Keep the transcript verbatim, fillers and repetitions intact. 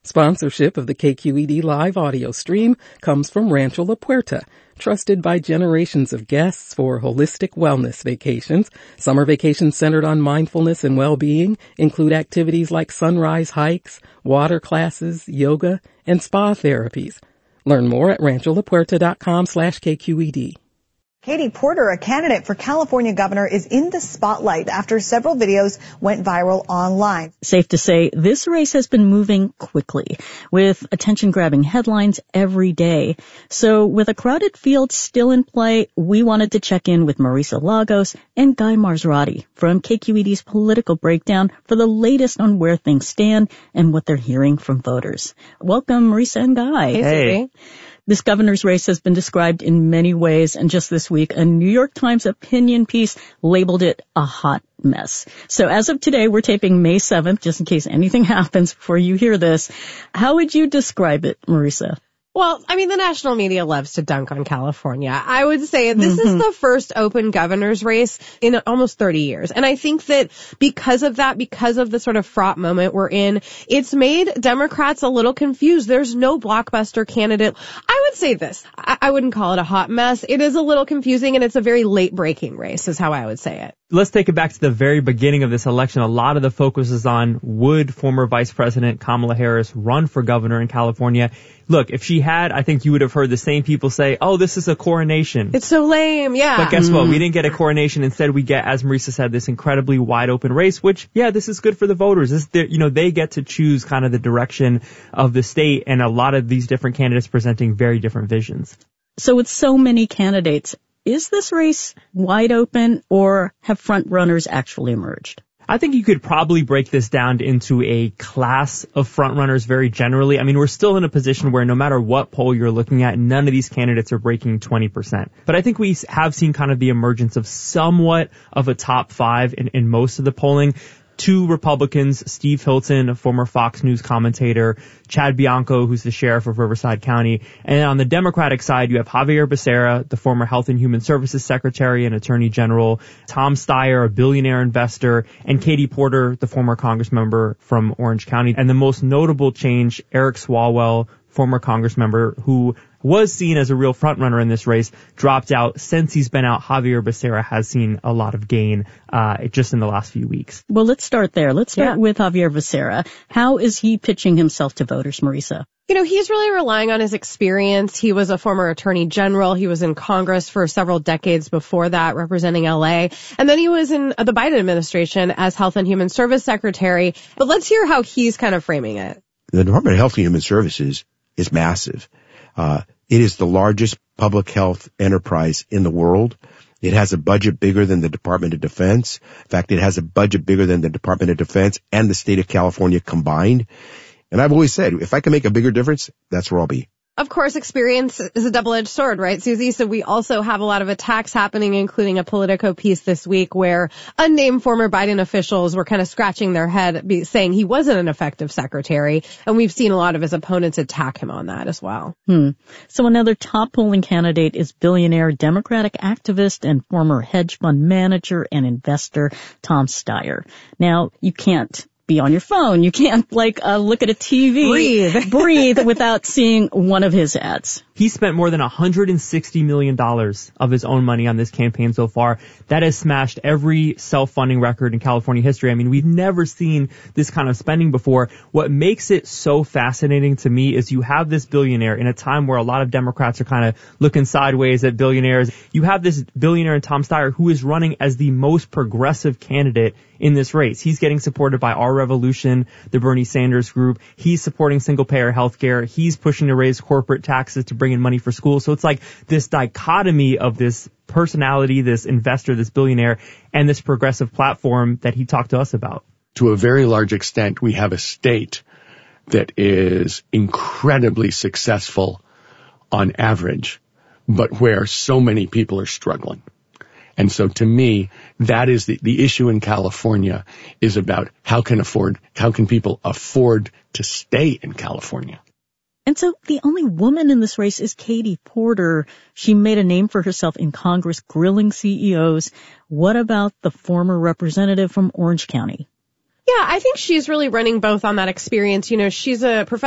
Sponsorship of the K Q E D live audio stream comes from Rancho La Puerta, trusted by generations of guests for holistic wellness vacations. Summer vacations centered on mindfulness and well-being include activities like sunrise hikes, water classes, yoga, and spa therapies. Learn more at rancho la puerta dot com slash K Q E D. Katie Porter, a candidate for California governor, is in the spotlight after several videos went viral online. Safe to say, this race has been moving quickly, with attention-grabbing headlines every day. So with a crowded field still in play, we wanted to check in with Marisa Lagos and Guy Marzorati from K Q E D's Political Breakdown for the latest on where things stand and what they're hearing from voters. Welcome, Marisa and Guy. Hey. hey. This governor's race has been described in many ways, and just this week, a New York Times opinion piece labeled it a hot mess. So as of today, we're taping May seventh, just in case anything happens before you hear this. How would you describe it, Marisa? Well, I mean, the national media loves to dunk on California. I would say this mm-hmm. is the first open governor's race in almost thirty years. And I think that because of that, because of the sort of fraught moment we're in, it's made Democrats a little confused. There's no blockbuster candidate. I would say this. I, I wouldn't call it a hot mess. It is a little confusing, and it's a very late-breaking race is how I would say it. Let's take it back to the very beginning of this election. A lot of the focus is on, would former Vice President Kamala Harris run for governor in California? Look, if she had, I think you would have heard the same people say, oh, this is a coronation. It's so lame, yeah. But guess mm. what? We didn't get a coronation. Instead, we get, as Marisa said, this incredibly wide open race, which, yeah, this is good for the voters. This, you know, they get to choose kind of the direction of the state, and a lot of these different candidates presenting very different visions. So with so many candidates, is this race wide open, or have front runners actually emerged? I think you could probably break this down into a class of frontrunners very generally. I mean, we're still in a position where no matter what poll you're looking at, none of these candidates are breaking twenty percent. But I think we have seen kind of the emergence of somewhat of a top five in, in most of the polling. Two Republicans, Steve Hilton, a former Fox News commentator, Chad Bianco, who's the sheriff of Riverside County. And on the Democratic side, you have Javier Becerra, the former Health and Human Services Secretary and Attorney General, Tom Steyer, a billionaire investor, and Katie Porter, the former Congress member from Orange County. And the most notable change, Eric Swalwell, former Congress member who was seen as a real frontrunner in this race, dropped out. Since he's been out, Javier Becerra has seen a lot of gain uh just in the last few weeks. Well, let's start there. Let's start yeah. with Javier Becerra. How is he pitching himself to voters, Marisa? You know, he's really relying on his experience. He was a former attorney general. He was in Congress for several decades before that, representing L A. And then he was in the Biden administration as Health and Human Service Secretary. But let's hear how he's kind of framing it. The Department of Health and Human Services is massive. Uh, it is the largest public health enterprise in the world. It has a budget bigger than the Department of Defense. In fact, it has a budget bigger than the Department of Defense and the state of California combined. And I've always said, if I can make a bigger difference, that's where I'll be. Of course, experience is a double-edged sword, right, Susie? So we also have a lot of attacks happening, including a Politico piece this week where unnamed former Biden officials were kind of scratching their head, be, saying he wasn't an effective secretary. And we've seen a lot of his opponents attack him on that as well. Hmm. So another top polling candidate is billionaire Democratic activist and former hedge fund manager and investor Tom Steyer. Now, you can't be on your phone. You can't, like, uh, look at a T V, breathe, breathe without seeing one of his ads. He spent more than one hundred sixty million dollars of his own money on this campaign so far. That has smashed every self-funding record in California history. I mean, we've never seen this kind of spending before. What makes it so fascinating to me is you have this billionaire in a time where a lot of Democrats are kind of looking sideways at billionaires. You have this billionaire in Tom Steyer who is running as the most progressive candidate in this race. He's getting supported by Our Revolution, the Bernie Sanders group. He's supporting single-payer health care. He's pushing to raise corporate taxes to bring in money for schools. So it's like this dichotomy of this personality, this investor, this billionaire, and this progressive platform that he talked to us about. To a very large extent, we have a state that is incredibly successful on average, but where so many people are struggling. And so to me, that is the, the issue in California is about how can afford, how can people afford to stay in California? And so the only woman in this race is Katie Porter. She made a name for herself in Congress grilling C E Os. What about the former representative from Orange County? Yeah, I think she's really running both on that experience. You know, she's a professor